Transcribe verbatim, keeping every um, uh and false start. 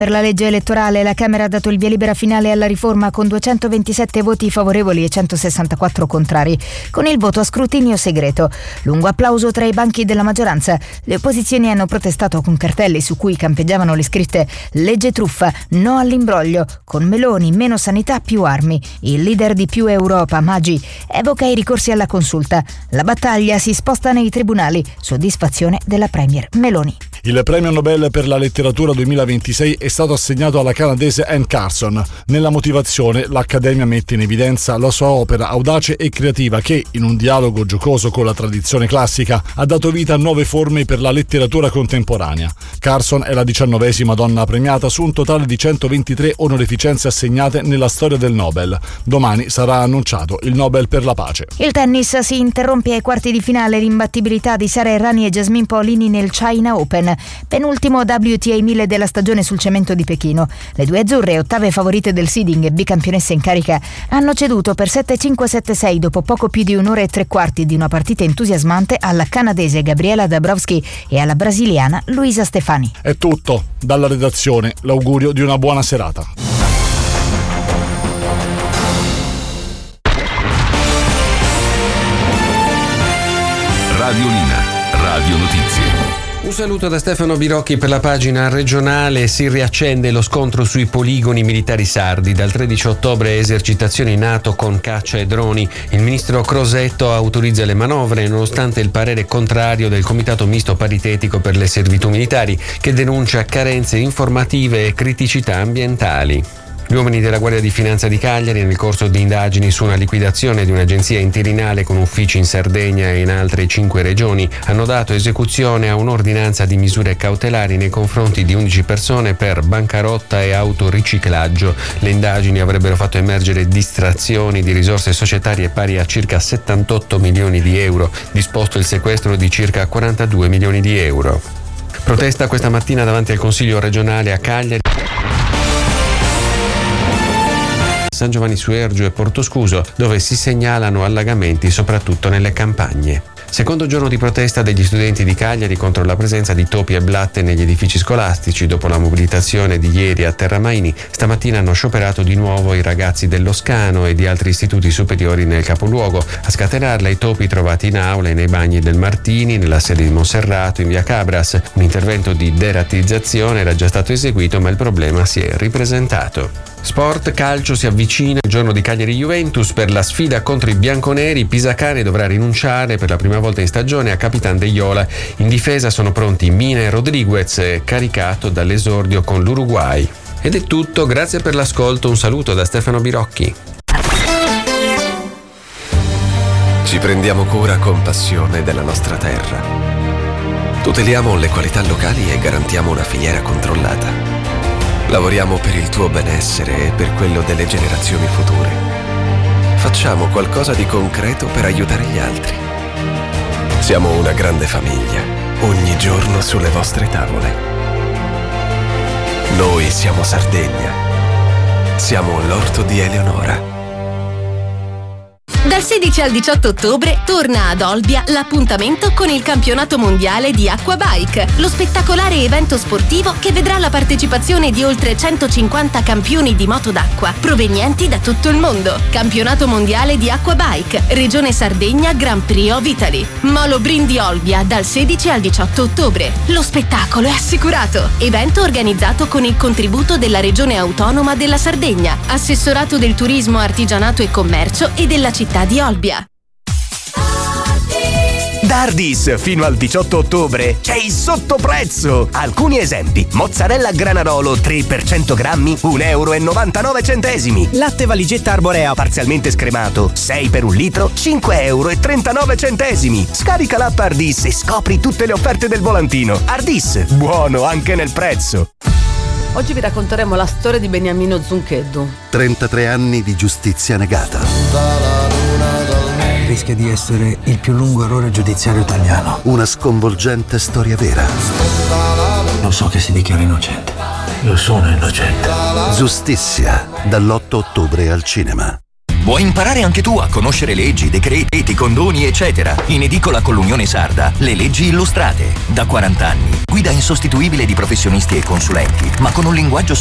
Per la legge elettorale la Camera ha dato il via libera finale alla riforma con duecentoventisette voti favorevoli e centosessantaquattro contrari, con il voto a scrutinio segreto. Lungo applauso tra i banchi della maggioranza. Le opposizioni hanno protestato con cartelli su cui campeggiavano le scritte «Legge truffa, no all'imbroglio, con Meloni, meno sanità, più armi». Il leader di Più Europa, Maggi, evoca i ricorsi alla consulta. La battaglia si sposta nei tribunali, soddisfazione della premier Meloni. Il premio Nobel per la letteratura duemilaventisei è stato assegnato alla canadese Anne Carson. Nella motivazione l'Accademia mette in evidenza la sua opera audace e creativa che, in un dialogo giocoso con la tradizione classica, ha dato vita a nuove forme per la letteratura contemporanea. Carson è la diciannovesima donna premiata su un totale di centoventitré onorificenze assegnate nella storia del Nobel. Domani sarà annunciato il Nobel per la pace. Il tennis si interrompe ai quarti di finale l'imbattibilità di Sara Errani e Jasmine Paolini nel China Open, penultimo W T A mille della stagione sul cemento di Pechino. Le due azzurre, ottave favorite del seeding e bicampionesse in carica, hanno ceduto per sette cinque sette sei dopo poco più di un'ora e tre quarti di una partita entusiasmante alla canadese Gabriela Dabrowski e alla brasiliana Luisa Stefani. È tutto. Dalla redazione l'augurio di una buona serata. Radiolina, Radio Notizie. Un saluto da Stefano Birocchi per la pagina regionale. Si riaccende lo scontro sui poligoni militari sardi. Dal tredici ottobre esercitazioni NATO con caccia e droni. Il ministro Crosetto autorizza le manovre nonostante il parere contrario del Comitato Misto Paritetico per le Servitù Militari, che denuncia carenze informative e criticità ambientali. Gli uomini della Guardia di Finanza di Cagliari, nel corso di indagini su una liquidazione di un'agenzia interinale con uffici in Sardegna e in altre cinque regioni, hanno dato esecuzione a un'ordinanza di misure cautelari nei confronti di undici persone per bancarotta e autoriciclaggio. Le indagini avrebbero fatto emergere distrazioni di risorse societarie pari a circa settantotto milioni di euro, disposto il sequestro di circa quarantadue milioni di euro. Protesta questa mattina davanti al Consiglio regionale a Cagliari. San Giovanni Suergio e Portoscuso, dove si segnalano allagamenti soprattutto nelle campagne. Secondo giorno di protesta degli studenti di Cagliari contro la presenza di topi e blatte negli edifici scolastici. Dopo la mobilitazione di ieri a Terramaini, stamattina hanno scioperato di nuovo i ragazzi dello Scano e di altri istituti superiori nel capoluogo. A scatenarla i topi trovati in aula e nei bagni del Martini, nella sede di Monserrato, in via Cabras. Un intervento di deratizzazione era già stato eseguito, ma il problema si è ripresentato. Sport, calcio, si avvicina il giorno di Cagliari-Juventus. Per la sfida contro i bianconeri, Pisacane dovrà rinunciare per la prima volta in stagione a Capitan Deiola. In difesa sono pronti Mina e Rodriguez, caricato dall'esordio con l'Uruguay. Ed è tutto, grazie per l'ascolto, un saluto da Stefano Birocchi. Ci prendiamo cura con passione della nostra terra. Tuteliamo le qualità locali e garantiamo una filiera controllata. Lavoriamo per il tuo benessere e per quello delle generazioni future. Facciamo qualcosa di concreto per aiutare gli altri. Siamo una grande famiglia, ogni giorno sulle vostre tavole. Noi siamo Sardegna. Siamo l'orto di Eleonora. Dal sedici al diciotto ottobre torna ad Olbia l'appuntamento con il campionato mondiale di Aquabike, lo spettacolare evento sportivo che vedrà la partecipazione di oltre centocinquanta campioni di moto d'acqua provenienti da tutto il mondo. Campionato mondiale di Aquabike, Regione Sardegna, Grand Prix of Italy. Molo Brindi Olbia dal sedici al diciotto ottobre. Lo spettacolo è assicurato. Evento organizzato con il contributo della Regione Autonoma della Sardegna, Assessorato del Turismo, Artigianato e Commercio e della città di Olbia. Da Ardis fino al diciotto ottobre c'è il sottoprezzo. Alcuni esempi: mozzarella a Granarolo tre per cento grammi un euro e novantanove centesimi. Latte valigetta arborea parzialmente scremato sei per un litro cinque euro e trentanove centesimi. Scarica l'app Ardis e scopri tutte le offerte del volantino. Ardis, buono anche nel prezzo. Oggi vi racconteremo la storia di Beniamino Zuncheddu. trentatré anni di giustizia negata. Rischia di essere il più lungo errore giudiziario italiano. Una sconvolgente storia vera. Lo so che si dichiara innocente. Io sono innocente. Giustizia, dall'otto ottobre al cinema. Vuoi imparare anche tu a conoscere leggi, decreti, condoni, eccetera? In edicola con l'Unione Sarda, le leggi illustrate. Da quaranta anni. Guida insostituibile di professionisti e consulenti, ma con un linguaggio